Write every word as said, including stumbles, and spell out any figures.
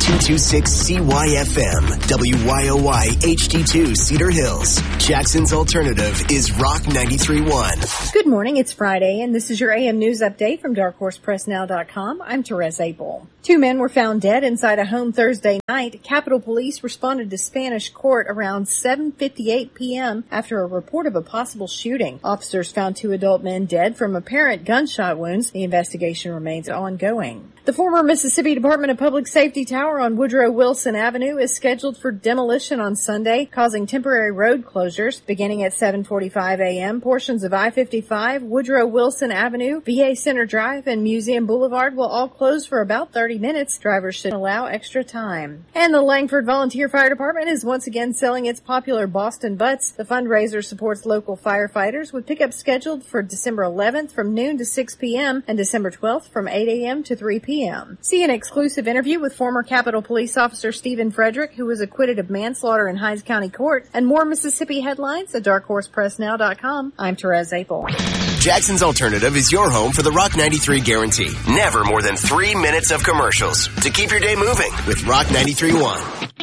two twenty-six C Y F M, W Y O Y H D two Cedar Hills. Jackson's alternative is Rock ninety-three point one. Good morning, it's Friday, and this is your A M News Update from dark horse press now dot com. I'm Therese Apel. Two men were found dead inside a home Thursday night. Capitol Police responded to Spanish Court around seven fifty-eight p.m. after a report of a possible shooting. Officers found two adult men dead from apparent gunshot wounds. The investigation remains ongoing. The former Mississippi Department of Public Safety tower on Woodrow Wilson Avenue is scheduled for demolition on Sunday, causing temporary road closures. Beginning at seven forty-five a.m., portions of I fifty-five, Woodrow Wilson Avenue, V A Center Drive, and Museum Boulevard will all close for about thirty minutes. Drivers should allow extra time. And the Langford Volunteer Fire Department is once again selling its popular Boston Butts. The fundraiser supports local firefighters with pickup scheduled for December eleventh from noon to six p.m. and December twelfth from eight a.m. to three p.m. See an exclusive interview with former Capitol Police Officer Stephen Frederick, who was acquitted of manslaughter in Hinds County Court, and more Mississippi headlines at dark horse press now dot com. I'm Therese Apel. Jackson's alternative is your home for the Rock ninety-three guarantee. Never more than three minutes of commercials to keep your day moving with Rock ninety-three point one.